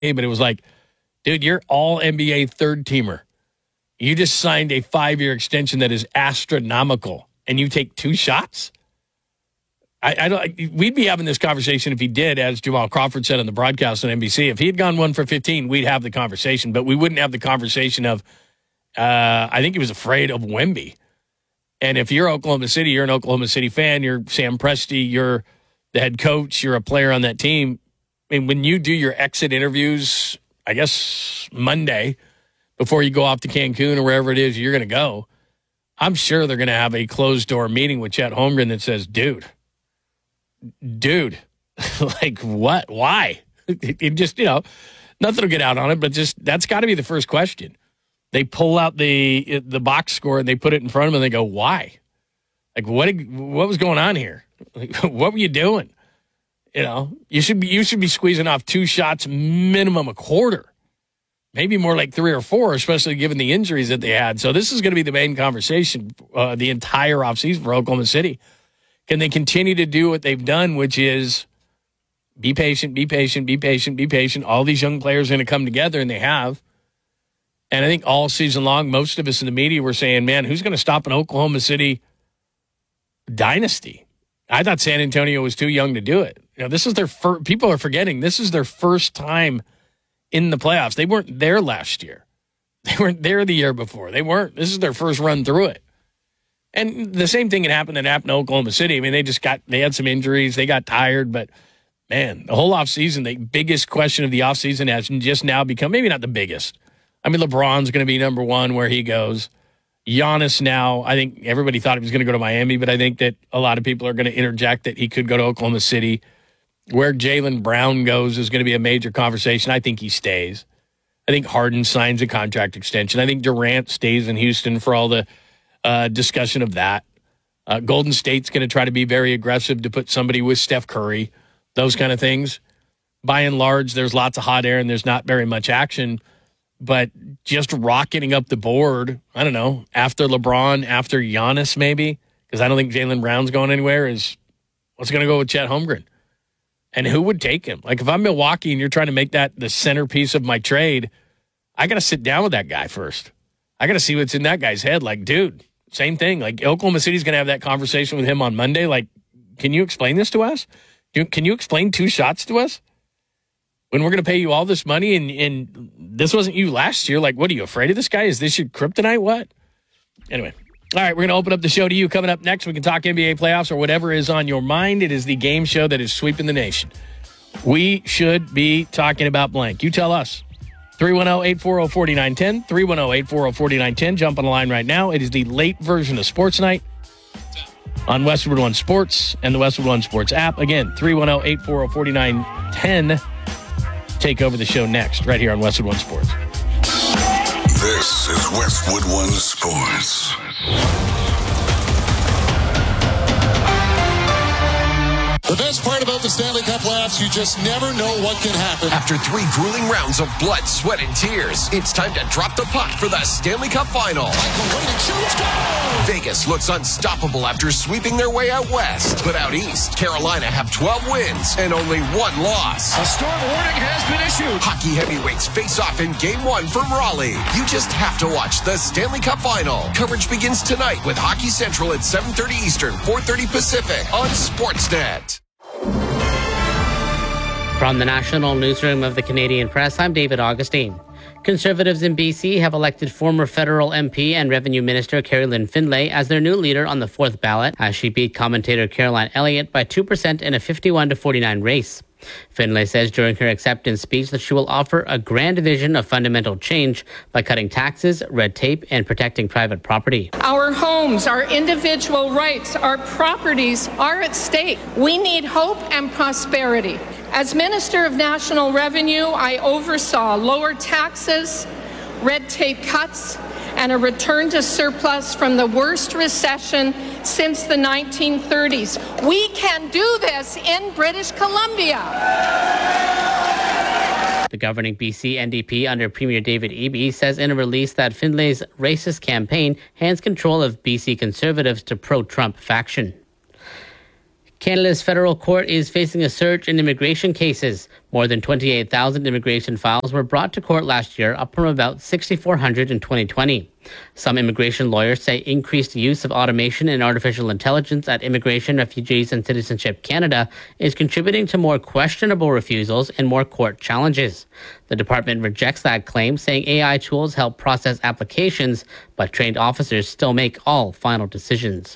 but it was like, dude, you're all NBA third teamer. You just signed a 5-year extension that is astronomical, and you take 2 shots? I don't. We'd be having this conversation if he did, as Jamal Crawford said on the broadcast on NBC. If he had gone 1 for 15, we'd have the conversation, but we wouldn't have the conversation of, I think he was afraid of Wemby. And if you're Oklahoma City, you're an Oklahoma City fan, you're Sam Presti, you're the head coach, you're a player on that team. I mean, when you do your exit interviews, I guess Monday, before you go off to Cancun or wherever it is you're going to go, I'm sure they're going to have a closed-door meeting with Chet Holmgren that says, dude, like what? Why? It just, nothing will get out on it, but just that's got to be the first question. They pull out the box score and they put it in front of them and they go, why? Like, what was going on here? Like, what were you doing? You should be squeezing off 2 shots, minimum a quarter. Maybe more like 3 or 4, especially given the injuries that they had. So this is going to be the main conversation the entire offseason for Oklahoma City. Can they continue to do what they've done, which is be patient, be patient, be patient, be patient. All these young players are going to come together, and they have. And I think all season long, most of us in the media were saying, man, who's going to stop an Oklahoma City dynasty? I thought San Antonio was too young to do it. This is their first, people are forgetting, this is their first time in the playoffs. They weren't there last year. They weren't there the year before. This is their first run through it. And the same thing that happened in Oklahoma City. I mean, they had some injuries. They got tired, but man, the whole offseason, the biggest question of the offseason has just now become, maybe not the biggest. I mean, LeBron's going to be number 1 where he goes. Giannis now, I think everybody thought he was going to go to Miami, but I think that a lot of people are going to interject that he could go to Oklahoma City. Where Jaylen Brown goes is going to be a major conversation. I think he stays. I think Harden signs a contract extension. I think Durant stays in Houston for all the discussion of that. Golden State's going to try to be very aggressive to put somebody with Steph Curry, those kind of things. By and large, there's lots of hot air and there's not very much action. But just rocketing up the board, I don't know, after LeBron, after Giannis maybe, because I don't think Jaylen Brown's going anywhere, is what's going to go with Chet Holmgren. And who would take him? Like, if I'm Milwaukee and you're trying to make that the centerpiece of my trade, I got to sit down with that guy first. I got to see what's in that guy's head. Like, dude, same thing. Like, Oklahoma City's going to have that conversation with him on Monday. Like, can you explain this to us? Can you explain 2 shots to us? When we're going to pay you all this money and this wasn't you last year. Like, what, are you afraid of this guy? Is this your kryptonite? What? Anyway. All right, we're going to open up the show to you. Coming up next, we can talk NBA playoffs or whatever is on your mind. It is the game show that is sweeping the nation. We should be talking about blank. You tell us. 310-840-4910. 310-840-4910. Jump on the line right now. It is the late version of Sports Night on Westwood One Sports and the Westwood One Sports app. Again, 310-840-4910. Take over the show next, right here on Westwood One Sports. This is Westwood One Sports. The best part about the Stanley Cup playoffs, you just never know what can happen. After 3 grueling rounds of blood, sweat, and tears, it's time to drop the puck for the Stanley Cup Final. Michael Wade shoots, goal! Vegas looks unstoppable after sweeping their way out west. But out east, Carolina have 12 wins and only 1 loss. A storm warning has been issued. Hockey heavyweights face off in Game 1 from Raleigh. You just have to watch the Stanley Cup Final. Coverage begins tonight with Hockey Central at 7:30 Eastern, 4:30 Pacific on Sportsnet. From the National Newsroom of the Canadian Press, I'm David Augustine. Conservatives in BC have elected former federal MP and Revenue Minister Carrie-Lynne Findlay as their new leader on the 4th ballot, as she beat commentator Caroline Elliott by 2% in a 51-49 race. Findlay says during her acceptance speech that she will offer a grand vision of fundamental change by cutting taxes, red tape, and protecting private property. Our homes, our individual rights, our properties are at stake. We need hope and prosperity. As Minister of National Revenue, I oversaw lower taxes, red tape cuts, and a return to surplus from the worst recession since the 1930s. We can do this in British Columbia. The governing BC NDP under Premier David Eby says in a release that Findlay's racist campaign hands control of BC Conservatives to pro-Trump faction. Canada's federal court is facing a surge in immigration cases. More than 28,000 immigration files were brought to court last year, up from about 6,400 in 2020. Some immigration lawyers say increased use of automation and artificial intelligence at Immigration, Refugees and Citizenship Canada is contributing to more questionable refusals and more court challenges. The department rejects that claim, saying AI tools help process applications, but trained officers still make all final decisions.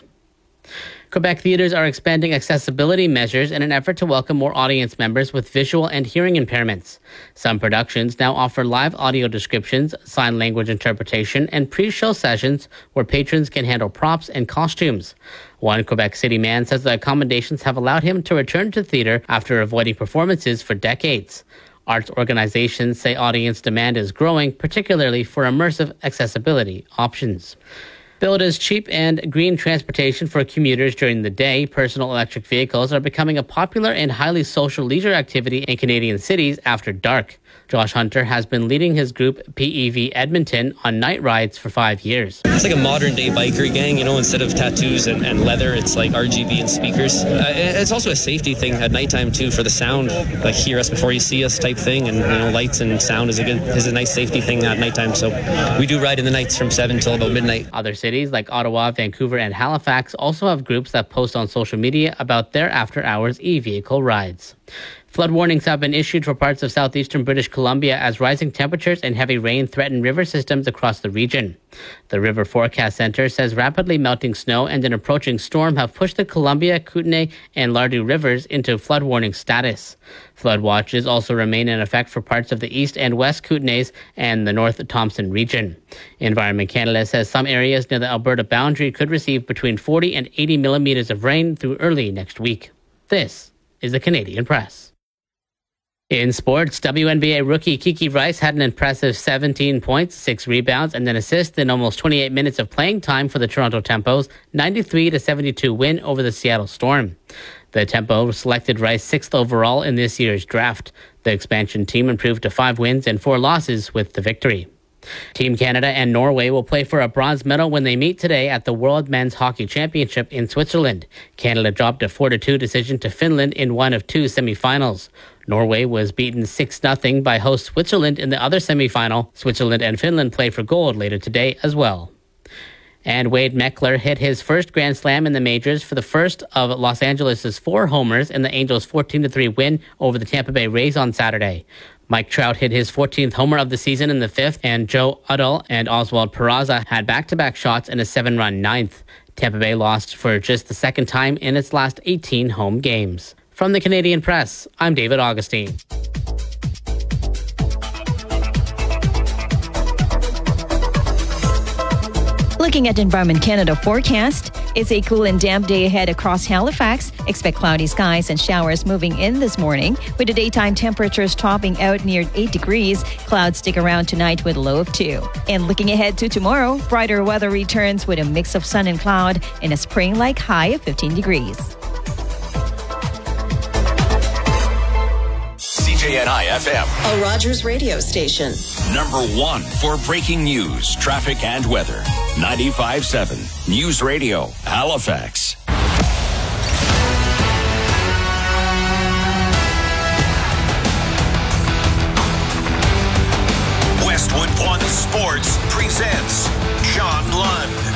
Quebec theaters are expanding accessibility measures in an effort to welcome more audience members with visual and hearing impairments. Some productions now offer live audio descriptions, sign language interpretation, and pre-show sessions where patrons can handle props and costumes. One Quebec City man says the accommodations have allowed him to return to theater after avoiding performances for decades. Arts organizations say audience demand is growing, particularly for immersive accessibility options. Billed as cheap and green transportation for commuters during the day, personal electric vehicles are becoming a popular and highly social leisure activity in Canadian cities after dark. Josh Hunter has been leading his group PEV Edmonton on night rides for 5 years. It's like a modern day biker gang, instead of tattoos and leather, it's like RGB and speakers. It's also a safety thing at nighttime too for the sound, like hear us before you see us type thing, and lights and sound is a nice safety thing at nighttime. So we do ride in the nights from 7 till about midnight. Other cities like Ottawa, Vancouver, and Halifax also have groups that post on social media about their after-hours e-vehicle rides. Flood warnings have been issued for parts of southeastern British Columbia as rising temperatures and heavy rain threaten river systems across the region. The River Forecast Center says rapidly melting snow and an approaching storm have pushed the Columbia, Kootenay, and Lardoo rivers into flood warning status. Flood watches also remain in effect for parts of the east and west Kootenays and the North Thompson region. Environment Canada says some areas near the Alberta boundary could receive between 40 and 80 millimeters of rain through early next week. This is the Canadian Press. In sports, WNBA rookie Kiki Rice had an impressive 17 points, 6 rebounds, and an assist in almost 28 minutes of playing time for the Toronto Tempo's 93-72 win over the Seattle Storm. The Tempo selected Rice 6th overall in this year's draft. The expansion team improved to 5 wins and 4 losses with the victory. Team Canada and Norway will play for a bronze medal when they meet today at the World Men's Hockey Championship in Switzerland. Canada dropped a 4-2 decision to Finland in one of 2 semifinals. Norway was beaten 6-0 by host Switzerland in the other semifinal. Switzerland and Finland play for gold later today as well. And Wade Meckler hit his first Grand Slam in the majors for the first of Los Angeles' 4 homers in the Angels' 14-3 win over the Tampa Bay Rays on Saturday. Mike Trout hit his 14th homer of the season in the 5th, and Joe Udall and Oswald Peraza had back-to-back shots in a 7-run 9th. Tampa Bay lost for just the second time in its last 18 home games. From the Canadian Press, I'm David Augustine. Looking at Environment Canada forecast, it's a cool and damp day ahead across Halifax. Expect cloudy skies and showers moving in this morning, with the daytime temperatures topping out near 8 degrees. Clouds stick around tonight with a low of 2. And looking ahead to tomorrow, brighter weather returns with a mix of sun and cloud and a spring-like high of 15 degrees. CJNI FM, a Rogers radio station. number 1 for breaking news, traffic, and weather. 95.7 News Radio, Halifax. Westwood One Sports presents John Lund.